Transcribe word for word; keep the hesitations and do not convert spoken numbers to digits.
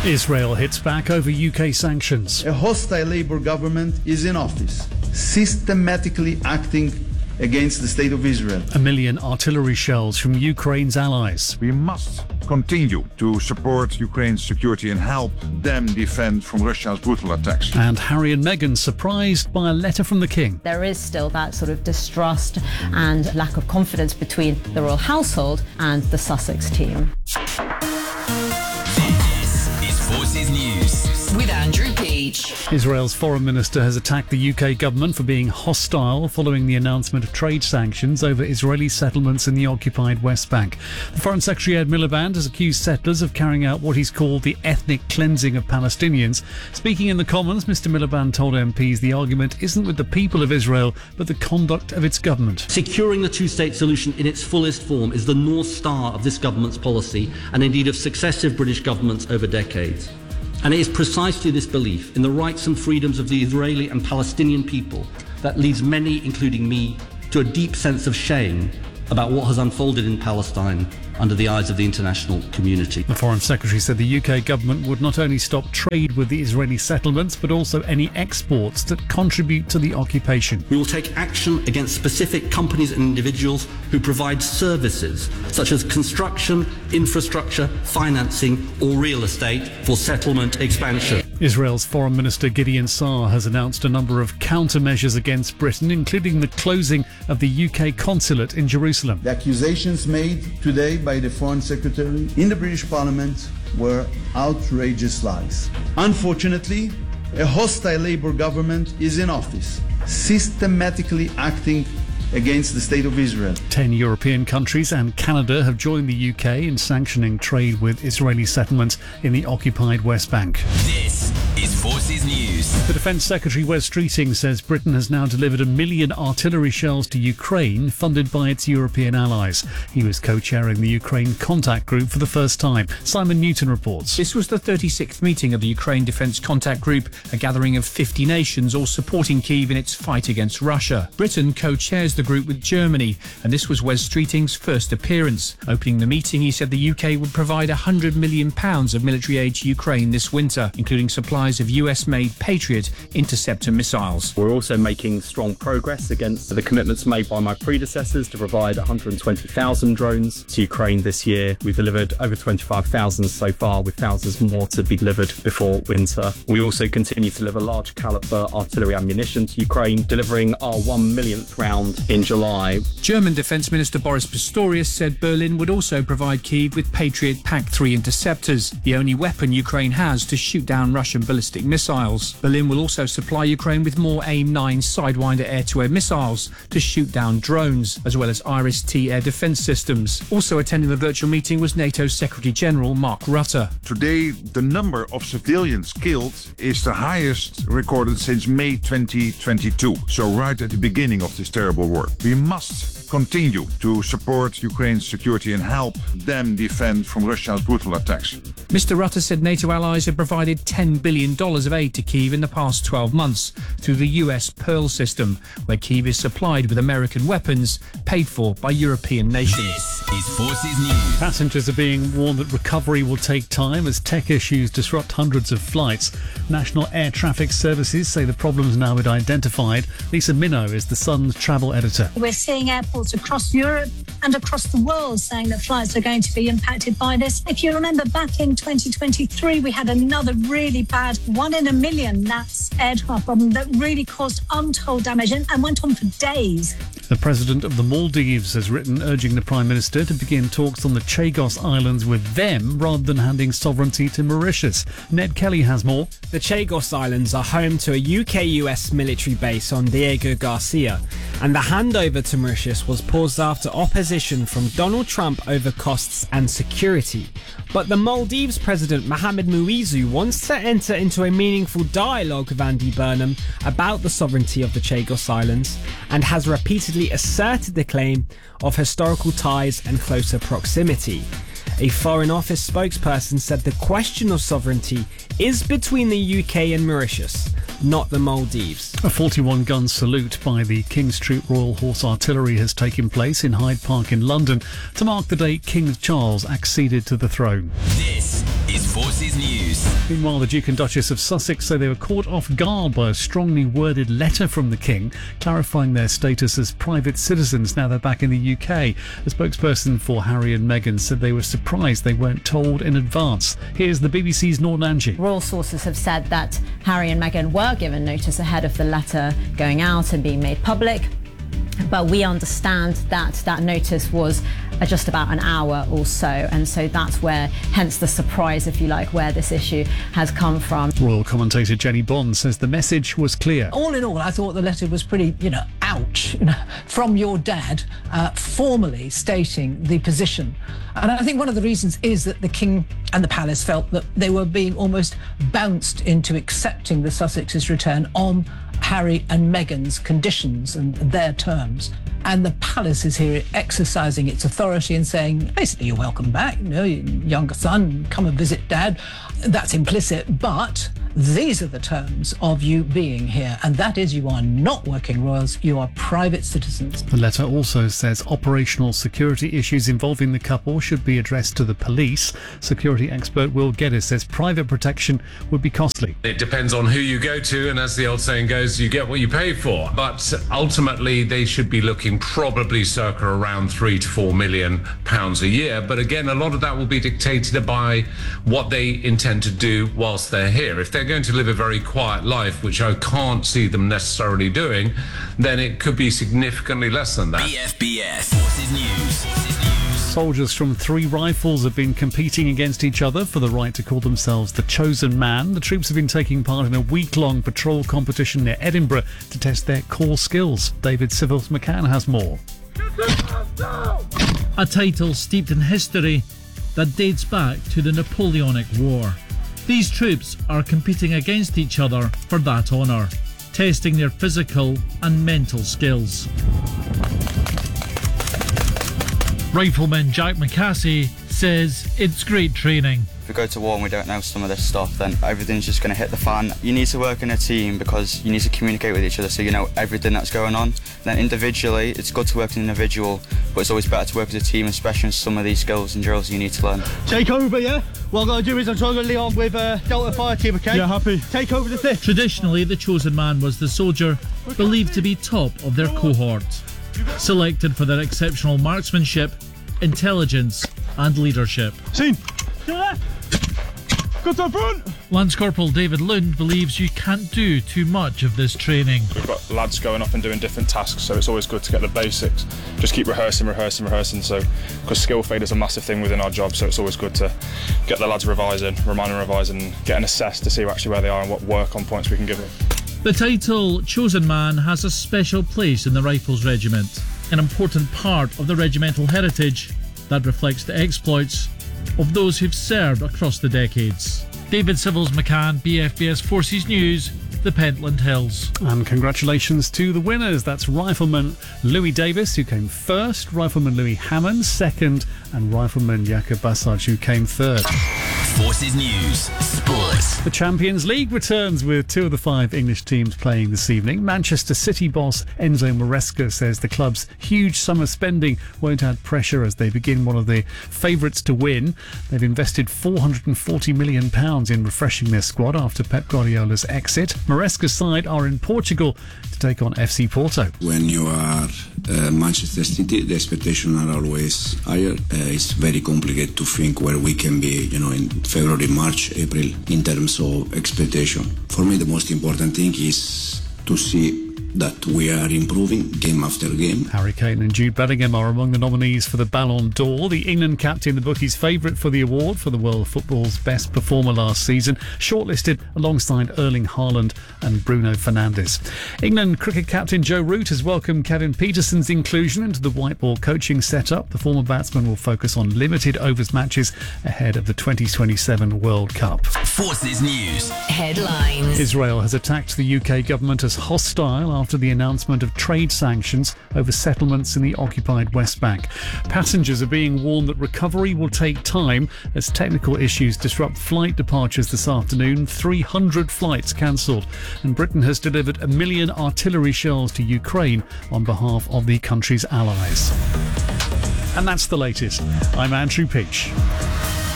Israel hits back over U K sanctions. A hostile Labour government is in office, systematically acting against the state of Israel. A million artillery shells from Ukraine's allies. We must continue to support Ukraine's security and help them defend from Russia's brutal attacks. And Harry and Meghan surprised by a letter from the King. There is still that sort of distrust and lack of confidence between the royal household and the Sussex team. Forces News with Andrew Peach. Israel's foreign minister has attacked the U K government for being hostile following the announcement of trade sanctions over Israeli settlements in the occupied West Bank. The Foreign Secretary Ed Miliband has accused settlers of carrying out what he's called the ethnic cleansing of Palestinians. Speaking in the Commons, Mr Miliband told M Ps the argument isn't with the people of Israel, but the conduct of its government. Securing the two-state solution in its fullest form is the north star of this government's policy, and indeed of successive British governments over decades. And it is precisely this belief in the rights and freedoms of the Israeli and Palestinian people that leads many, including me, to a deep sense of shame about what has unfolded in Palestine under the eyes of the international community. The Foreign Secretary said the U K government would not only stop trade with the Israeli settlements, but also any exports that contribute to the occupation. We will take action against specific companies and individuals who provide services such as construction, infrastructure, financing or real estate for settlement expansion. Israel's Foreign Minister Gideon Saar has announced a number of countermeasures against Britain, including the closing of the U K consulate in Jerusalem. The accusations made today by the Foreign Secretary in the British Parliament were outrageous lies. Unfortunately, a hostile Labour government is in office, systematically acting against the state of Israel. Ten European countries and Canada have joined the U K in sanctioning trade with Israeli settlements in the occupied West Bank. This is Forces News. The Defence Secretary Wes Streeting says Britain has now delivered a million artillery shells to Ukraine, funded by its European allies. He was co-chairing the Ukraine Contact Group for the first time. Simon Newton reports. This was the thirty-sixth meeting of the Ukraine Defence Contact Group, a gathering of fifty nations all supporting Kyiv in its fight against Russia. Britain co-chairs the group with Germany, and this was Wes Streeting's first appearance. Opening the meeting, he said the U K would provide one hundred million pounds of military aid to Ukraine this winter, including supplies of U S-made Patriot interceptor missiles. We're also making strong progress against the commitments made by my predecessors to provide one hundred twenty thousand drones to Ukraine this year. We've delivered over twenty-five thousand so far, with thousands more to be delivered before winter. We also continue to deliver large caliber artillery ammunition to Ukraine, delivering our one millionth round in July. German Defence Minister Boris Pistorius said Berlin would also provide Kyiv with Patriot P A C three interceptors, the only weapon Ukraine has to shoot down Russian ballistic missiles. Berlin will also supply Ukraine with more AIM nine Sidewinder air-to-air missiles to shoot down drones, as well as Iris-T air defence systems. Also attending the virtual meeting was NATO Secretary-General Mark Rutte. Today, the number of civilians killed is the highest recorded since May twenty twenty-two, so right at the beginning of this terrible war. We must continue to support Ukraine's security and help them defend from Russia's brutal attacks. Mister Rutte said NATO allies have provided ten billion dollars of aid to Kyiv in the past twelve months through the U S Pearl system, where Kyiv is supplied with American weapons paid for by European nations. This is Forces News. Passengers are being warned that recovery will take time as tech issues disrupt hundreds of flights. National Air Traffic Services say the problem's now been identified. Lisa Minnow is the Sun's travel editor. We're seeing airports across Europe and across the world saying that flights are going to be impacted by this. If you remember, back in twenty twenty-three, we had another really bad one in a million N A T S aircraft problem that really caused untold damage and, and went on for days. The President of the Maldives has written urging the Prime Minister to begin talks on the Chagos Islands with them rather than handing sovereignty to Mauritius. Ned Kelly has more. The Chagos Islands are home to a U K U S military base on Diego Garcia, and the handover to Mauritius was paused after opposition from Donald Trump over costs and security. But the Maldives President Mohamed Muizu wants to enter into a meaningful dialogue with Andy Burnham about the sovereignty of the Chagos Islands, and has repeatedly asserted the claim of historical ties and closer proximity. A Foreign Office spokesperson said the question of sovereignty is between the U K and Mauritius, not the Maldives. A forty-one gun salute by the King's Troop Royal Horse Artillery has taken place in Hyde Park in London to mark the date King Charles acceded to the throne. This is Forces News. Meanwhile, the Duke and Duchess of Sussex say they were caught off guard by a strongly worded letter from the King clarifying their status as private citizens now they're back in the U K. A spokesperson for Harry and Meghan said they were surprised they weren't told in advance. Here's the B B C's Norton Angie. Royal sources have said that Harry and Meghan were given notice ahead of the letter going out and being made public. But we understand that that notice was just about an hour or so, and so that's where, hence the surprise, if you like, where this issue has come from. Royal commentator Jenny Bond says the message was clear. All in all, I thought the letter was pretty, you know, ouch, you know, from your dad, uh, formally stating the position. And I think one of the reasons is that the King and the Palace felt that they were being almost bounced into accepting the Sussexes' return on Harry and Meghan's conditions and their terms. And the Palace is here exercising its authority and saying, basically, you're welcome back, you know, your younger son, come and visit Dad. That's implicit, but these are the terms of you being here, and that is you are not working royals, you are private citizens. The letter also says operational security issues involving the couple should be addressed to the police. Security expert Will Geddes says private protection would be costly. It depends on who you go to, and as the old saying goes, you get what you pay for. But ultimately, they should be looking probably circa around three to four million pounds a year. But again, a lot of that will be dictated by what they intend to do whilst they're here. If they're going to live a very quiet life, which I can't see them necessarily doing, then it could be significantly less than that. B F B S Forces News. Soldiers from three rifles have been competing against each other for the right to call themselves the Chosen Man. The troops have been taking part in a week-long patrol competition near Edinburgh to test their core skills. David Civils McCann has more. A title steeped in history that dates back to the Napoleonic War. These troops are competing against each other for that honour, testing their physical and mental skills. Rifleman Jack McCasey says it's great training. If we go to war and we don't know some of this stuff, then everything's just going to hit the fan. You need to work in a team because you need to communicate with each other so you know everything that's going on. Then individually, it's good to work as an individual, but it's always better to work as a team, especially with some of these skills and drills you need to learn. Take over, yeah? What I've got to do is I'm trying to lead on with uh, Delta Fire Team, okay? Yeah, happy. Take over the fifth. Traditionally, the Chosen Man was the soldier believed to be top of their cohort, selected for their exceptional marksmanship, intelligence and leadership. Scene! To the left! Go to the front! Lance Corporal David Lund believes you can't do too much of this training. We've got lads going off and doing different tasks, so it's always good to get the basics. Just keep rehearsing, rehearsing, rehearsing, so because skill fade is a massive thing within our job, so it's always good to get the lads revising, remind them revising, getting assessed to see actually where they are and what work on points we can give them. The title Chosen Man has a special place in the Rifles Regiment, an important part of the regimental heritage that reflects the exploits of those who've served across the decades. David Civils McCann, B F B S Forces News, the Pentland Hills. And congratulations to the winners. That's Rifleman Louis Davis, who came first, Rifleman Louis Hammond second, and Rifleman Jakob Basaj, who came third. Forces News Sports. The Champions League returns with two of the five English teams playing this evening. Manchester City boss Enzo Maresca says the club's huge summer spending won't add pressure as they begin one of the favourites to win. They've invested four hundred forty million pounds in refreshing their squad after Pep Guardiola's exit. Maresca's side are in Portugal to take on F C Porto. When you are uh, Manchester City, the expectations are always higher. Uh, it's very complicated to think where we can be, you know, in February, March, April in terms of expectation. For me, the most important thing is to see that we are improving game after game. Harry Kane and Jude Bellingham are among the nominees for the Ballon d'Or. The England captain, the bookies' favourite for the award for the world of football's best performer last season, shortlisted alongside Erling Haaland and Bruno Fernandes. England cricket captain Joe Root has welcomed Kevin Peterson's inclusion into the white ball coaching setup. The former batsman will focus on limited overs matches ahead of the twenty twenty-seven World Cup. Forces News headlines. Israel has attacked the U K government as hostile after the announcement of trade sanctions over settlements in the occupied West Bank. Passengers are being warned that recovery will take time as technical issues disrupt flight departures this afternoon. three hundred flights cancelled. And Britain has delivered a million artillery shells to Ukraine on behalf of the country's allies. And that's the latest. I'm Andrew Peach.